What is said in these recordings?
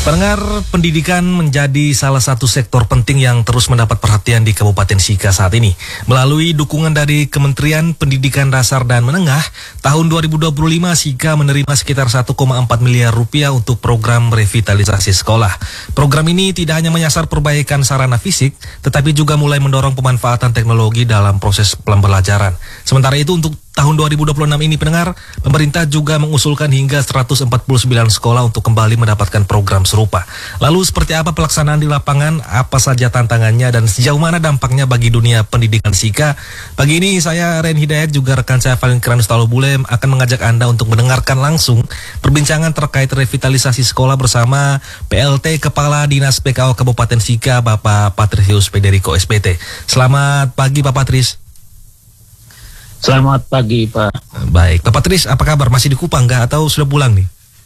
Pendengar, pendidikan menjadi salah satu sektor penting yang terus mendapat perhatian di Kabupaten Sika saat ini. Melalui dukungan dari Kementerian Pendidikan Dasar dan Menengah, tahun 2025 Sika menerima sekitar 1,4 miliar rupiah untuk program revitalisasi sekolah. Program ini tidak hanya menyasar perbaikan sarana fisik, tetapi juga mulai mendorong pemanfaatan teknologi dalam proses pembelajaran. Sementara itu untuk tahun 2026 ini pendengar, pemerintah juga mengusulkan hingga 149 sekolah untuk kembali mendapatkan program serupa. Lalu seperti apa pelaksanaan di lapangan, apa saja tantangannya, dan sejauh mana dampaknya bagi dunia pendidikan Sika? Pagi ini saya Ren Hidayat juga rekan saya Valentrinus Talobulem akan mengajak Anda untuk mendengarkan langsung perbincangan terkait revitalisasi sekolah bersama PLT Kepala Dinas PKO Kabupaten Sika, Bapak Patrisius Federico SPT. Selamat pagi Pak Patris. Selamat pagi Pak. Baik, Pak Patris, apa kabar? Masih di Kupang nggak atau sudah pulang nih?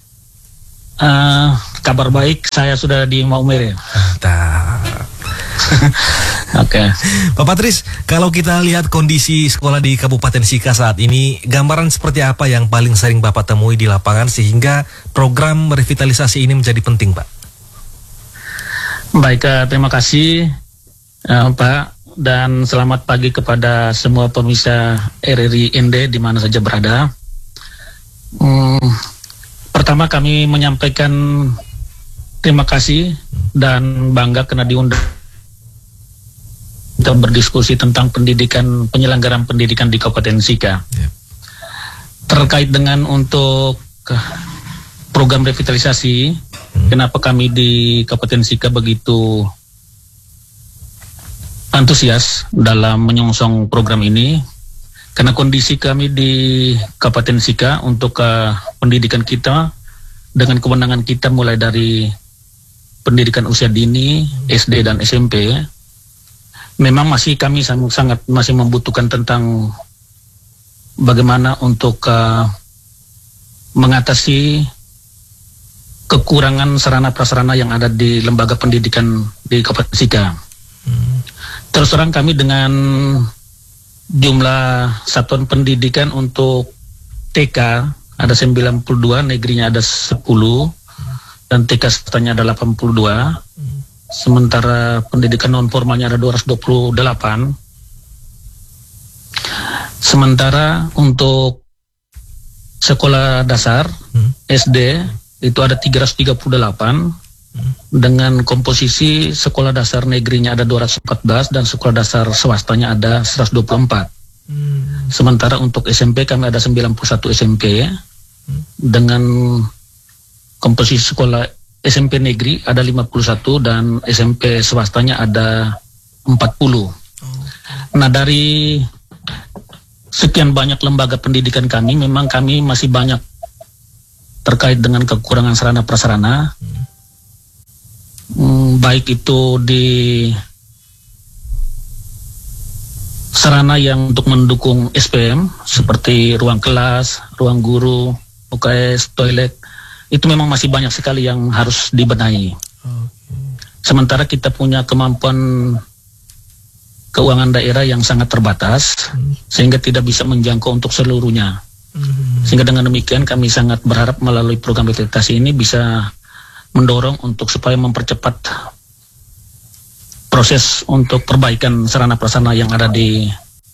Kabar baik, saya sudah di Maumere. Oke. Pak Patris, kalau kita lihat kondisi sekolah di Kabupaten Sika saat ini, gambaran seperti apa yang paling sering Bapak temui di lapangan sehingga program revitalisasi ini menjadi penting, Pak? Baik, terima kasih Pak. Dan selamat pagi kepada semua pemirsa RRI ND di mana saja berada. Pertama kami menyampaikan terima kasih dan bangga karena diundang untuk berdiskusi tentang pendidikan, penyelenggaraan pendidikan di Kabupaten Sika. Terkait dengan untuk program revitalisasi, kenapa kami di Kabupaten Sika begitu antusias dalam menyongsong program ini, karena kondisi kami di Kabupaten Sika untuk pendidikan kita dengan kewenangan kita mulai dari pendidikan usia dini, SD dan SMP, memang kami sangat masih membutuhkan tentang bagaimana untuk mengatasi kekurangan sarana prasarana yang ada di lembaga pendidikan di Kabupaten Sika. Terus terang kami dengan jumlah satuan pendidikan untuk TK ada 92, negerinya ada 10, dan TK swastanya ada 82. Sementara pendidikan non formalnya ada 228. Sementara untuk sekolah dasar SD itu ada 338. Dengan komposisi sekolah dasar negerinya ada 214 dan sekolah dasar swastanya ada 124. Sementara untuk SMP kami ada 91 SMP dengan komposisi sekolah SMP negeri ada 51 dan SMP swastanya ada 40. Nah, dari sekian banyak lembaga pendidikan kami, memang kami masih banyak terkait dengan kekurangan sarana prasarana. Baik itu di sarana yang untuk mendukung SPM seperti ruang kelas, ruang guru, UKS, toilet, itu memang masih banyak sekali yang harus dibenahi. Sementara kita punya kemampuan keuangan daerah yang sangat terbatas, sehingga tidak bisa menjangkau untuk seluruhnya. Sehingga dengan demikian kami sangat berharap melalui program revitalisasi ini bisa mendorong untuk supaya mempercepat proses untuk perbaikan sarana prasarana yang ada di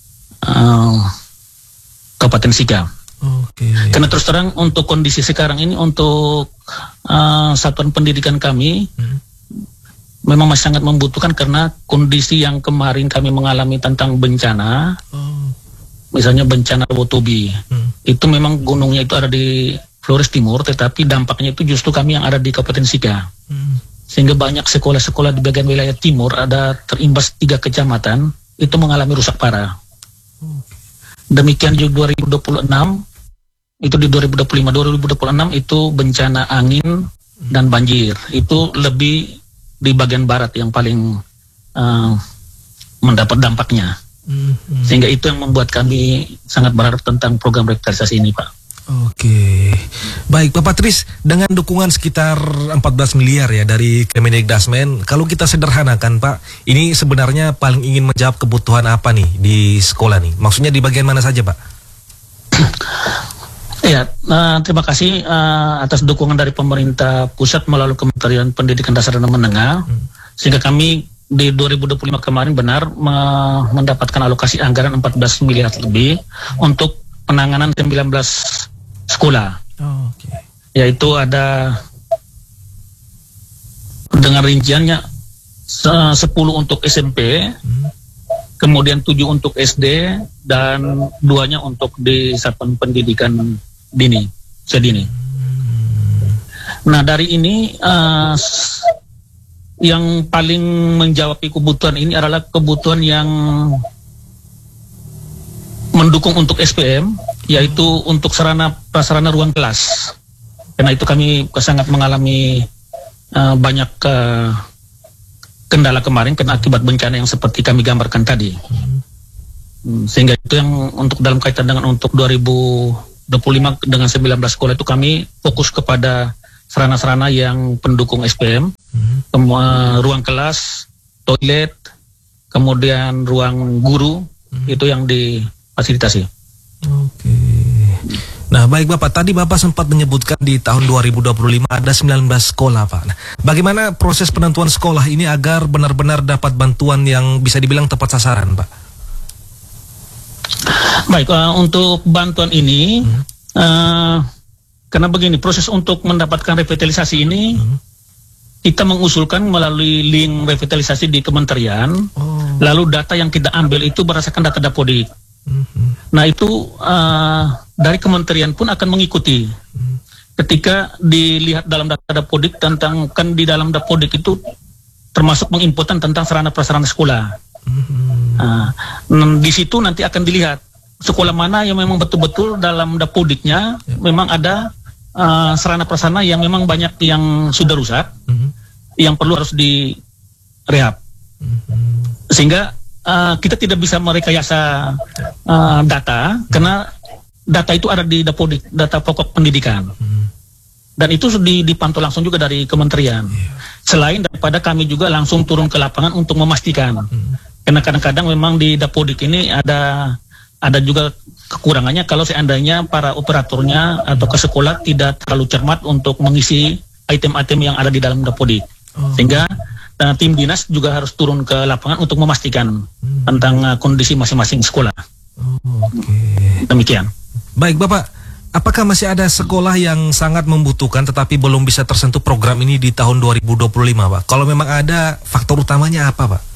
Kabupaten Sika. Karena terus terang untuk kondisi sekarang ini untuk satuan pendidikan kami memang masih sangat membutuhkan karena kondisi yang kemarin kami mengalami tentang bencana, misalnya bencana Wotobi, itu memang gunungnya itu ada di Flores Timur, tetapi dampaknya itu justru kami yang ada di Kabupaten Sika. Sehingga banyak sekolah-sekolah di bagian wilayah timur ada terimbas 3 kecamatan itu mengalami rusak parah. Demikian juga 2026, itu di 2025, 2026 itu bencana angin dan banjir. Itu lebih di bagian barat yang paling mendapat dampaknya. Sehingga itu yang membuat kami sangat berharap tentang program revitalisasi ini, Pak. Oke, baik Pak Patris, dengan dukungan sekitar 14 miliar ya dari Kemendikdasmen, kalau kita sederhanakan Pak, ini sebenarnya paling ingin menjawab kebutuhan apa nih di sekolah nih? Maksudnya di bagian mana saja Pak? Ya, terima kasih atas dukungan dari pemerintah pusat melalui Kementerian Pendidikan Dasar dan Menengah, sehingga kami di 2025 kemarin benar mendapatkan alokasi anggaran 14 miliar lebih untuk penanganan 19 sekolah. Yaitu ada dengan rinciannya 10 untuk SMP, kemudian 7 untuk SD, dan 2-nya untuk di satuan pendidikan dini, sedini. Nah, dari ini yang paling menjawab kebutuhan ini adalah kebutuhan yang mendukung untuk SPM, yaitu untuk sarana prasarana ruang kelas. Karena itu kami sangat mengalami banyak kendala kemarin karena akibat bencana yang seperti kami gambarkan tadi. Sehingga itu yang untuk dalam kaitan dengan untuk 2025 dengan 19 sekolah itu kami fokus kepada sarana-sarana yang pendukung SPM, ruang kelas, toilet, kemudian ruang guru, itu yang difasilitasi. Oke. Nah, baik Bapak, tadi Bapak sempat menyebutkan di tahun 2025 ada 19 sekolah, Pak. Nah, bagaimana proses penentuan sekolah ini agar benar-benar dapat bantuan yang bisa dibilang tepat sasaran, Pak? Baik, untuk bantuan ini, karena begini, proses untuk mendapatkan revitalisasi ini, kita mengusulkan melalui link revitalisasi di kementerian, lalu data yang kita ambil itu berdasarkan data Dapodik. Nah itu dari kementerian pun akan mengikuti. Ketika dilihat dalam data Dapodik tentang, kan di dalam Dapodik itu termasuk menginputan tentang sarana prasarana sekolah. Di situ nanti akan dilihat sekolah mana yang memang betul-betul dalam Dapodiknya memang ada sarana prasarana yang memang banyak yang sudah rusak, yang perlu harus direhab. Sehingga kita tidak bisa merekayasa data, karena data itu ada di Dapodik, data pokok pendidikan. Dan itu dipantau langsung juga dari kementerian. Selain daripada kami juga langsung turun ke lapangan untuk memastikan. Karena kadang-kadang memang di Dapodik ini ada juga kekurangannya kalau seandainya para operatornya atau ke sekolah tidak terlalu cermat untuk mengisi item-item yang ada di dalam Dapodik. Sehingga tim dinas juga harus turun ke lapangan untuk memastikan tentang kondisi masing-masing sekolah. Demikian. Baik Bapak, apakah masih ada sekolah yang sangat membutuhkan tetapi belum bisa tersentuh program ini di tahun 2025, Pak? Kalau memang ada, faktor utamanya apa, Pak?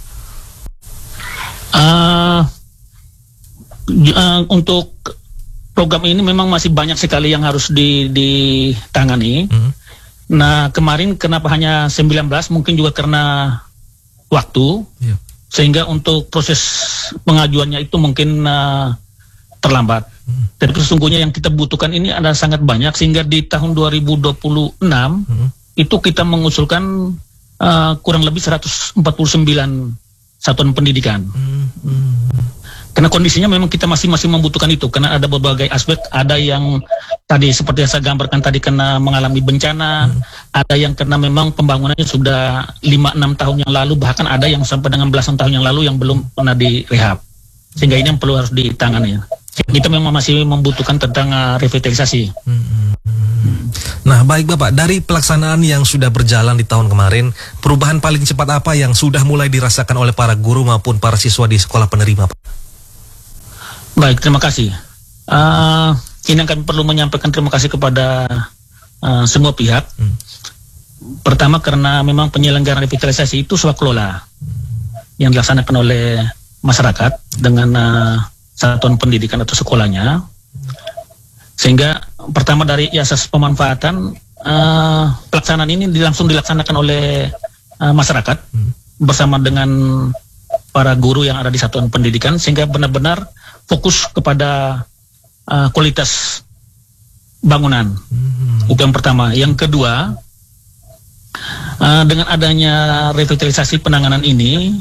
Untuk program ini memang masih banyak sekali yang harus ditangani. Nah, kemarin kenapa hanya 19, mungkin juga karena waktu, sehingga untuk proses pengajuannya itu mungkin terlambat. Tapi sesungguhnya yang kita butuhkan ini ada sangat banyak, sehingga di tahun 2026 itu kita mengusulkan kurang lebih 149 satuan pendidikan. Karena kondisinya memang kita masih membutuhkan itu, karena ada berbagai aspek. Ada yang tadi seperti yang saya gambarkan tadi kena mengalami bencana, ada yang karena memang pembangunannya sudah 5-6 tahun yang lalu, bahkan ada yang sampai dengan belasan tahun yang lalu yang belum pernah direhab. Sehingga ini yang perlu harus ditangani. Kita memang masih membutuhkan tentang revitalisasi. Nah, baik Bapak, dari pelaksanaan yang sudah berjalan di tahun kemarin, perubahan paling cepat apa yang sudah mulai dirasakan oleh para guru maupun para siswa di sekolah penerima, Pak? Baik, terima kasih. Ini yang kami perlu menyampaikan terima kasih kepada semua pihak. Pertama, karena memang penyelenggaraan revitalisasi itu swakelola yang dilaksanakan oleh masyarakat dengan satuan pendidikan atau sekolahnya. Sehingga pertama dari asas pemanfaatan, pelaksanaan ini langsung dilaksanakan oleh masyarakat bersama dengan para guru yang ada di satuan pendidikan, sehingga benar-benar fokus kepada kualitas bangunan. Itu yang pertama. Yang kedua, dengan adanya revitalisasi penanganan ini,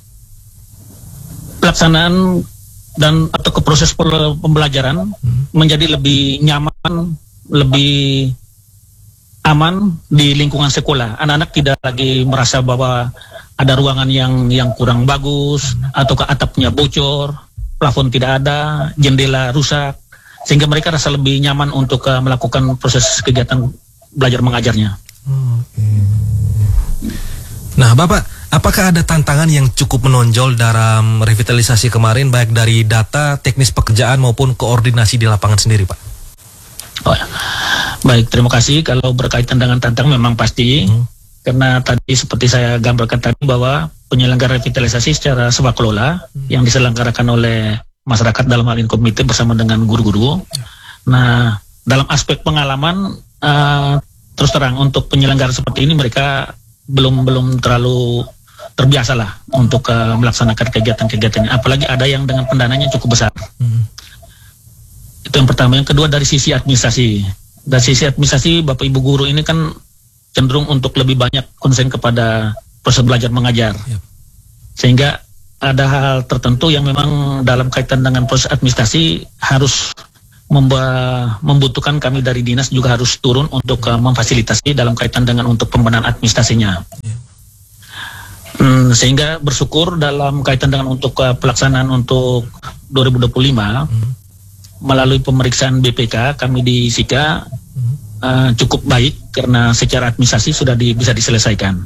pelaksanaan dan atau ke proses pembelajaran menjadi lebih nyaman, lebih aman di lingkungan sekolah. Anak-anak tidak lagi merasa bahwa ada ruangan yang kurang bagus, atau ke atapnya bocor, plafon tidak ada, jendela rusak, sehingga mereka rasa lebih nyaman untuk melakukan proses kegiatan belajar mengajarnya. Nah, Bapak, apakah ada tantangan yang cukup menonjol dalam revitalisasi kemarin, baik dari data, teknis pekerjaan maupun koordinasi di lapangan sendiri, Pak? Oh, ya. Baik, terima kasih. Kalau berkaitan dengan tantangan memang pasti, karena tadi seperti saya gambarkan tadi bahwa penyelenggara revitalisasi secara swakelola yang diselenggarakan oleh masyarakat dalam hal ini komite bersama dengan guru-guru. Nah, dalam aspek pengalaman, terus terang untuk penyelenggara seperti ini mereka belum terlalu terbiasa lah untuk melaksanakan kegiatan-kegiatan ini. Apalagi ada yang dengan pendananya cukup besar. Itu yang pertama. Yang kedua dari sisi administrasi. Dari sisi administrasi, Bapak Ibu guru ini kan cenderung untuk lebih banyak konsen kepada proses belajar mengajar. Sehingga ada hal tertentu yang memang dalam kaitan dengan proses administrasi harus membutuhkan kami dari dinas juga harus turun untuk memfasilitasi dalam kaitan dengan untuk pembenahan administrasinya. Sehingga bersyukur dalam kaitan dengan untuk pelaksanaan untuk 2025 melalui pemeriksaan BPK kami di SIKA cukup baik karena secara administrasi sudah bisa diselesaikan.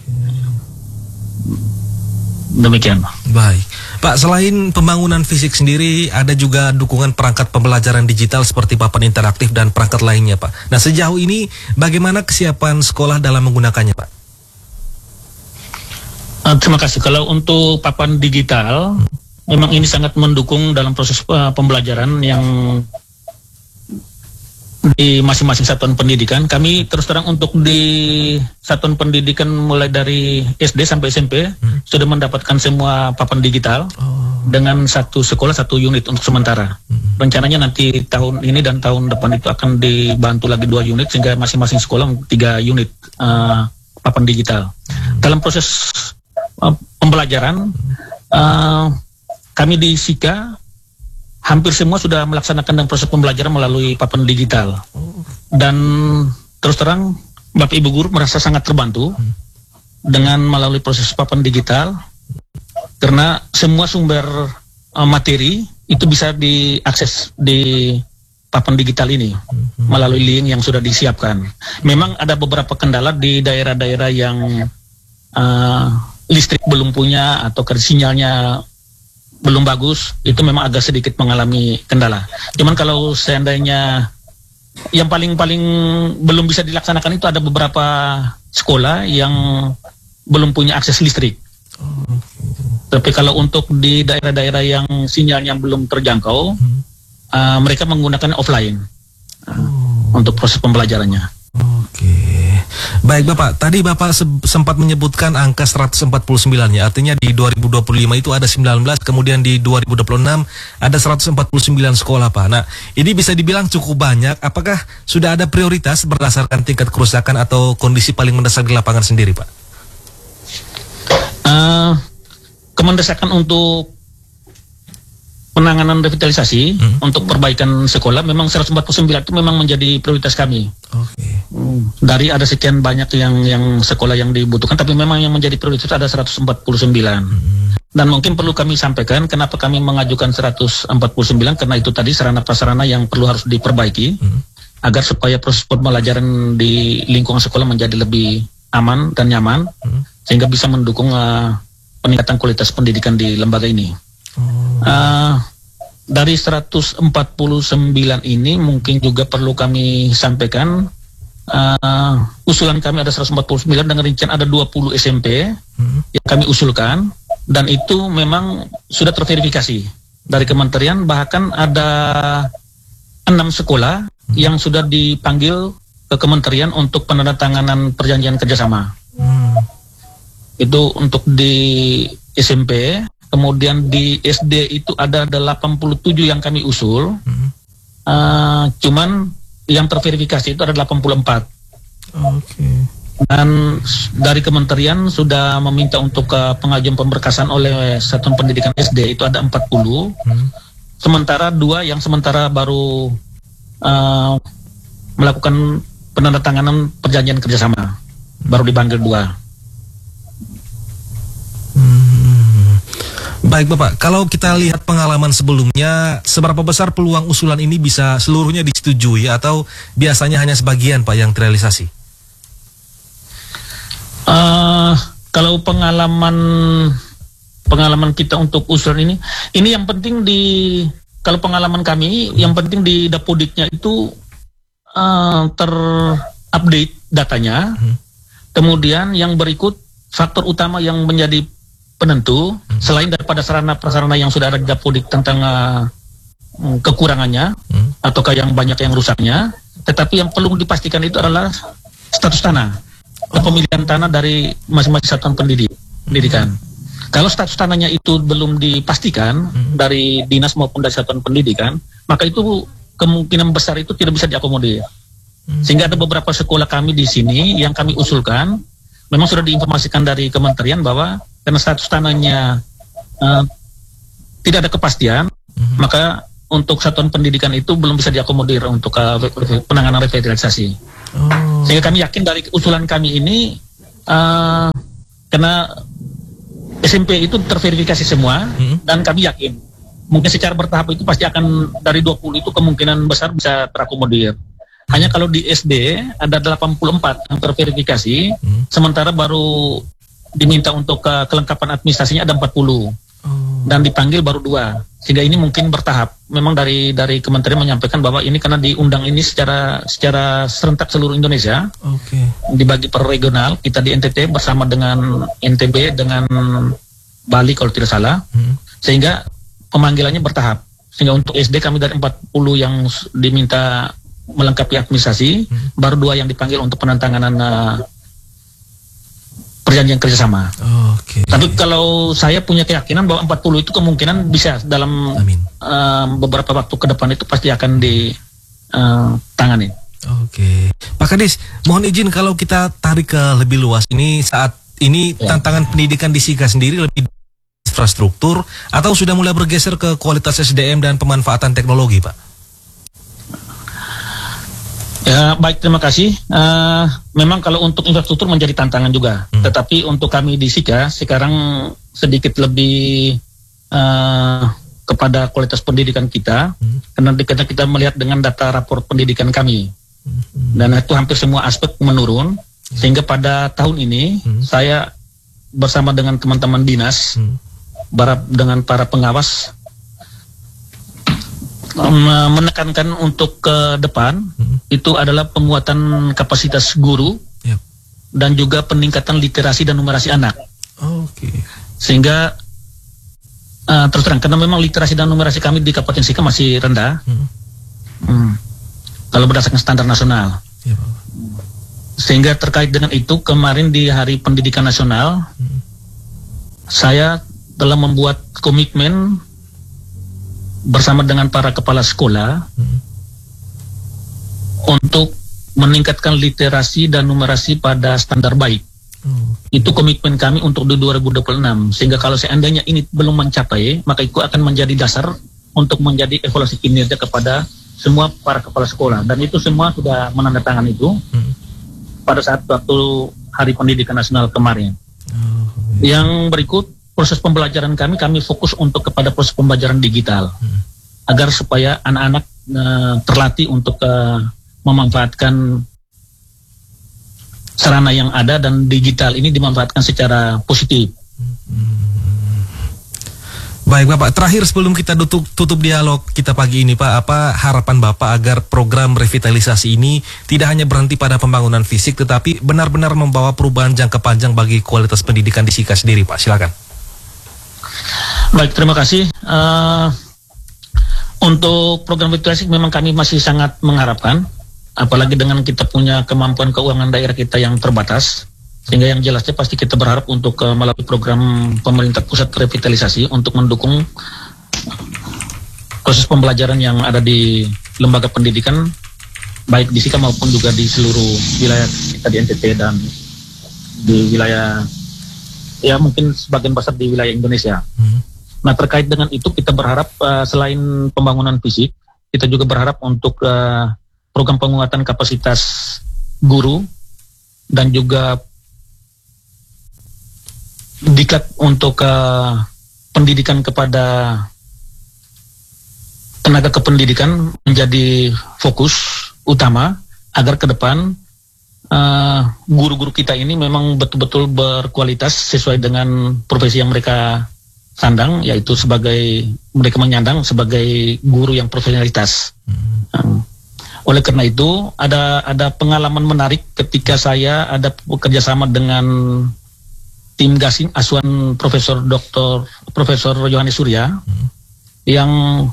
Demikian. Baik. Pak, selain pembangunan fisik sendiri, ada juga dukungan perangkat pembelajaran digital seperti papan interaktif dan perangkat lainnya, Pak. Nah, sejauh ini bagaimana kesiapan sekolah dalam menggunakannya, Pak? Terima kasih. Kalau untuk papan digital, memang ini sangat mendukung dalam proses pembelajaran yang di masing-masing satuan pendidikan. Kami terus terang untuk di satuan pendidikan mulai dari SD sampai SMP sudah mendapatkan semua papan digital dengan satu sekolah satu unit untuk sementara. Rencananya nanti tahun ini dan tahun depan itu akan dibantu lagi 2 unit sehingga masing-masing sekolah 3 unit papan digital. Dalam proses pembelajaran kami di SIKA hampir semua sudah melaksanakan dan proses pembelajaran melalui papan digital. Dan terus terang Bapak Ibu guru merasa sangat terbantu dengan melalui proses papan digital karena semua sumber materi itu bisa diakses di papan digital ini melalui link yang sudah disiapkan. Memang ada beberapa kendala di daerah-daerah yang listrik belum punya atau sinyalnya belum bagus, itu memang agak sedikit mengalami kendala. Cuman kalau seandainya yang paling belum bisa dilaksanakan itu ada beberapa sekolah yang belum punya akses listrik. Tapi kalau untuk di daerah-daerah yang sinyalnya belum terjangkau, mereka menggunakan offline untuk proses pembelajarannya. Baik Bapak, tadi Bapak sempat menyebutkan angka 149 ya, artinya di 2025 itu ada 19, kemudian di 2026 ada 149 sekolah Pak. Nah, ini bisa dibilang cukup banyak. Apakah sudah ada prioritas berdasarkan tingkat kerusakan atau kondisi paling mendesak di lapangan sendiri Pak? Kemendesakan untuk penanganan revitalisasi untuk perbaikan sekolah memang 149 itu memang menjadi prioritas kami. Dari ada sekian banyak yang sekolah yang dibutuhkan, tapi memang yang menjadi prioritas ada 149. Dan mungkin perlu kami sampaikan kenapa kami mengajukan 149, karena itu tadi sarana prasarana yang perlu harus diperbaiki agar supaya proses pembelajaran di lingkungan sekolah menjadi lebih aman dan nyaman sehingga bisa mendukung peningkatan kualitas pendidikan di lembaga ini. Dari 149 ini mungkin juga perlu kami sampaikan usulan kami ada 149 dengan rincian ada 20 SMP yang kami usulkan, dan itu memang sudah terverifikasi dari kementerian. Bahkan ada 6 sekolah yang sudah dipanggil ke kementerian untuk penandatanganan perjanjian kerjasama. Itu untuk di SMP. Kemudian di SD itu ada 87 yang kami usul, cuman yang terverifikasi itu ada 84. Dan dari kementerian sudah meminta untuk pengajuan pemberkasan oleh satuan pendidikan SD itu ada 40. Sementara 2 yang sementara baru melakukan penandatanganan perjanjian kerjasama, baru dipanggil 2. Baik Bapak, kalau kita lihat pengalaman sebelumnya, seberapa besar peluang usulan ini bisa seluruhnya disetujui atau biasanya hanya sebagian Pak yang terrealisasi? Kalau pengalaman kita untuk usulan ini yang penting kalau pengalaman kami, yang penting di Dapodiknya itu terupdate datanya. Kemudian yang berikut faktor utama yang menjadi penentu selain daripada sarana prasarana yang sudah ada di Dapodik tentang kekurangannya ataukah yang banyak yang rusaknya, tetapi yang perlu dipastikan itu adalah status tanah, kepemilikan tanah dari masing-masing satuan pendidikan. Kalau status tanahnya itu belum dipastikan dari dinas maupun dari satuan pendidikan, maka itu kemungkinan besar itu tidak bisa diakomodir. Sehingga ada beberapa sekolah kami di sini yang kami usulkan, memang sudah diinformasikan dari kementerian bahwa karena status tanahnya tidak ada kepastian, maka untuk satuan pendidikan itu belum bisa diakomodir untuk penanganan revitalisasi. Sehingga kami yakin dari usulan kami ini, karena SMP itu terverifikasi semua, dan kami yakin mungkin secara bertahap itu pasti akan dari 20 itu kemungkinan besar bisa terakomodir. Hanya kalau di SD ada 84 yang terverifikasi, sementara baru diminta untuk kelengkapan administrasinya ada 40, dan dipanggil baru 2. Sehingga ini mungkin bertahap. Memang dari kementerian menyampaikan bahwa ini karena diundang ini secara serentak seluruh Indonesia, dibagi per regional. Kita di NTT bersama dengan NTB dengan Bali kalau tidak salah, sehingga pemanggilannya bertahap. Sehingga untuk SD kami dari 40 yang diminta melengkapi administrasi, baru 2 yang dipanggil untuk penandatanganan perjanjian kerjasama. Tapi kalau saya punya keyakinan bahwa 40 itu kemungkinan bisa dalam beberapa waktu ke depan itu pasti akan ditangani. Pak Kadis, mohon izin kalau kita tarik ke lebih luas, ini saat ini tantangan pendidikan di Sika sendiri lebih infrastruktur atau sudah mulai bergeser ke kualitas SDM dan pemanfaatan teknologi, Pak? Ya, baik, terima kasih. Memang kalau untuk infrastruktur menjadi tantangan juga. Tetapi untuk kami di Sika sekarang sedikit lebih kepada kualitas pendidikan kita, karena kita melihat dengan data rapor pendidikan kami. Dan itu hampir semua aspek menurun, sehingga pada tahun ini saya bersama dengan teman-teman dinas, dengan para pengawas, menekankan untuk ke depan itu adalah penguatan kapasitas guru dan juga peningkatan literasi dan numerasi anak. Sehingga terus terang karena memang literasi dan numerasi kami di Kabupaten Sika masih rendah kalau berdasarkan standar nasional. Sehingga terkait dengan itu kemarin di Hari Pendidikan Nasional saya telah membuat komitmen bersama dengan para kepala sekolah untuk meningkatkan literasi dan numerasi pada standar baik. Itu komitmen kami untuk di 2026. Sehingga kalau seandainya ini belum mencapai, maka itu akan menjadi dasar untuk menjadi evaluasi kinerja kepada semua para kepala sekolah. Dan itu semua sudah menandatangani itu pada saat waktu Hari Pendidikan Nasional kemarin. Yang berikut, proses pembelajaran kami fokus untuk kepada proses pembelajaran digital agar supaya anak-anak terlatih untuk memanfaatkan sarana yang ada dan digital ini dimanfaatkan secara positif. Baik Bapak, terakhir sebelum kita tutup dialog kita pagi ini Pak, apa harapan Bapak agar program revitalisasi ini tidak hanya berhenti pada pembangunan fisik tetapi benar-benar membawa perubahan jangka panjang bagi kualitas pendidikan di Sika sendiri Pak? Silakan. Baik, terima kasih. Untuk program revitalisasi memang kami masih sangat mengharapkan, apalagi dengan kita punya kemampuan keuangan daerah kita yang terbatas, sehingga yang jelasnya pasti kita berharap untuk melalui program pemerintah pusat revitalisasi untuk mendukung proses pembelajaran yang ada di lembaga pendidikan, baik di Sika maupun juga di seluruh wilayah kita di NTT dan di wilayah ya mungkin sebagian besar di wilayah Indonesia. Nah terkait dengan itu kita berharap selain pembangunan fisik, kita juga berharap untuk program penguatan kapasitas guru dan juga diklat untuk pendidikan kepada tenaga kependidikan menjadi fokus utama agar ke depan guru-guru kita ini memang betul-betul berkualitas sesuai dengan profesi yang mereka sandang, yaitu mereka menyandang sebagai guru yang profesionalitas. Oleh karena itu ada pengalaman menarik ketika saya ada bekerjasama dengan tim gasing asuhan Profesor Yohanes Surya yang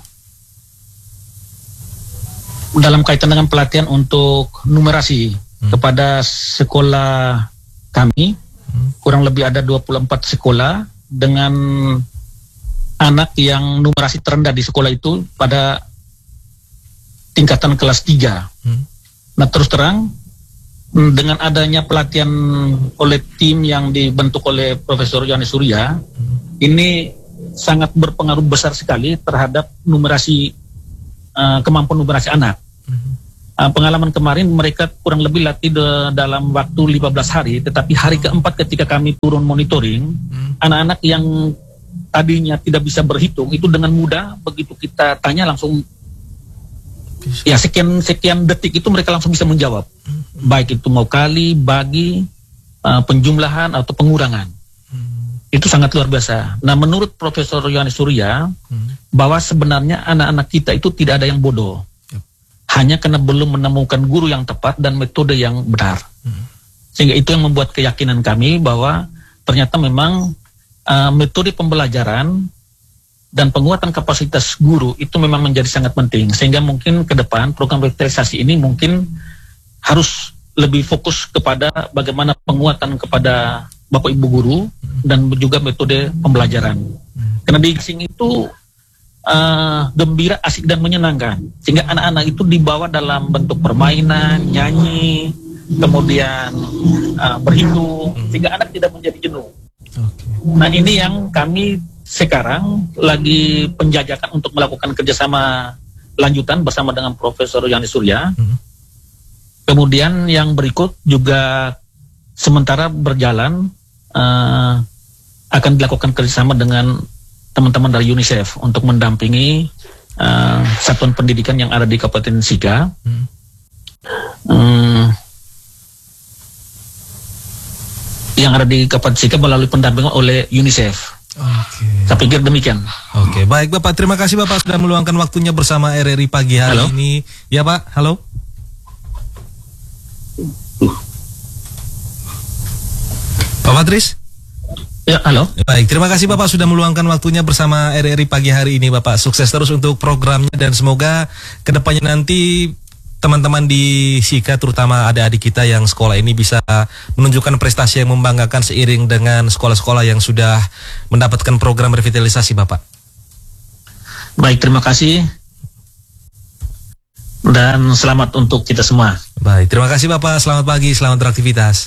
dalam kaitan dengan pelatihan untuk numerasi kepada sekolah kami, kurang lebih ada 24 sekolah dengan anak yang numerasi terendah di sekolah itu pada tingkatan kelas 3. Nah, terus terang dengan adanya pelatihan oleh tim yang dibentuk oleh Profesor Yohanes Surya, ini sangat berpengaruh besar sekali terhadap kemampuan numerasi anak. Pengalaman kemarin mereka kurang lebih latih dalam waktu 15 hari, tetapi hari keempat ketika kami turun monitoring, anak-anak yang tadinya tidak bisa berhitung itu dengan mudah begitu kita tanya langsung ya sekian detik itu mereka langsung bisa menjawab, baik itu mau kali, bagi, penjumlahan atau pengurangan. Itu sangat luar biasa. Nah, menurut Profesor Yohanes Surya, bahwa sebenarnya anak-anak kita itu tidak ada yang bodoh, hanya karena belum menemukan guru yang tepat dan metode yang benar. Sehingga itu yang membuat keyakinan kami bahwa ternyata memang metode pembelajaran dan penguatan kapasitas guru itu memang menjadi sangat penting. Sehingga mungkin ke depan program revitalisasi ini mungkin harus lebih fokus kepada bagaimana penguatan kepada Bapak Ibu guru dan juga metode pembelajaran. Karena di gasing itu gembira, asik dan menyenangkan, sehingga anak-anak itu dibawa dalam bentuk permainan, nyanyi, kemudian berhitung, sehingga anak tidak menjadi jenuh. Nah, ini yang kami sekarang lagi penjajakan untuk melakukan kerjasama lanjutan bersama dengan Profesor Yohanes Surya. Kemudian yang berikut juga sementara berjalan akan dilakukan kerjasama dengan teman-teman dari UNICEF untuk mendampingi satuan pendidikan yang ada di Kabupaten Sika. Yang ada di Kabupaten Sika melalui pendampingan oleh UNICEF. Saya pikir demikian. Baik Bapak, terima kasih Bapak sudah meluangkan waktunya bersama RRI pagi hari ini. Ya Pak, halo. Pak Patris. Ya, halo. Baik, terima kasih Bapak sudah meluangkan waktunya bersama RRI pagi hari ini Bapak. Sukses terus untuk programnya dan semoga kedepannya nanti teman-teman di Sika, terutama adik-adik kita yang sekolah ini bisa menunjukkan prestasi yang membanggakan seiring dengan sekolah-sekolah yang sudah mendapatkan program revitalisasi Bapak. Baik, terima kasih. Dan selamat untuk kita semua. Baik, terima kasih Bapak. Selamat pagi, selamat beraktivitas.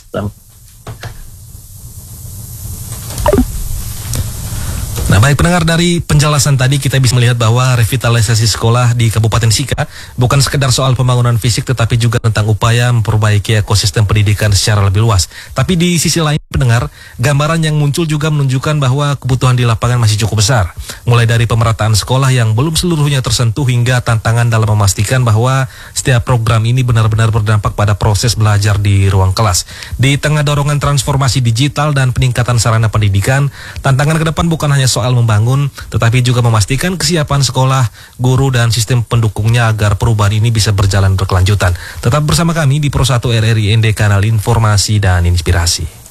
Nah, baik pendengar, dari penjelasan tadi kita bisa melihat bahwa revitalisasi sekolah di Kabupaten Sika bukan sekedar soal pembangunan fisik, tetapi juga tentang upaya memperbaiki ekosistem pendidikan secara lebih luas. Tapi di sisi lain pendengar, gambaran yang muncul juga menunjukkan bahwa kebutuhan di lapangan masih cukup besar. Mulai dari pemerataan sekolah yang belum seluruhnya tersentuh hingga tantangan dalam memastikan bahwa setiap program ini benar-benar berdampak pada proses belajar di ruang kelas. Di tengah dorongan transformasi digital dan peningkatan sarana pendidikan, tantangan ke depan bukan hanya soal membangun, tetapi juga memastikan kesiapan sekolah, guru, dan sistem pendukungnya agar perubahan ini bisa berjalan berkelanjutan. Tetap bersama kami di Pro 1 RRI ND, kanal informasi dan inspirasi.